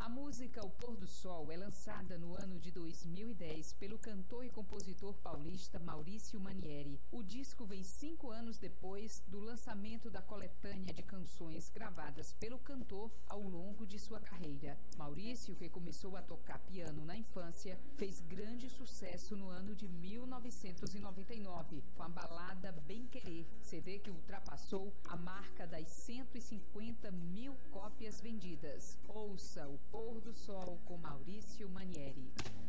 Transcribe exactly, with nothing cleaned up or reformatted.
A música O Pôr do Sol é lançada no ano de dois mil e dez pelo cantor e compositor paulista Maurício Manieri. O disco vem cinco anos depois do lançamento da coletânea de canções gravadas pelo cantor ao longo de sua carreira. Maurício, que começou a tocar piano na infância, fez grande sucesso no ano de mil novecentos e noventa e nove com a balada Bem Querer, C D que ultrapassou a marca das cento e cinquenta mil cópias vendidas. Ouça O Pôr do Sol com Maurício Manieri.